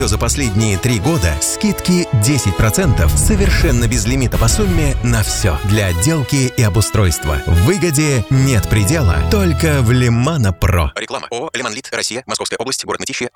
За последние 3 года скидки 10% совершенно без лимита по сумме на все для отделки и обустройства. В выгоде нет предела, только в Лимано Про. Реклама. ООО «Лимонлит», Россия, Московская область, город Мытищи.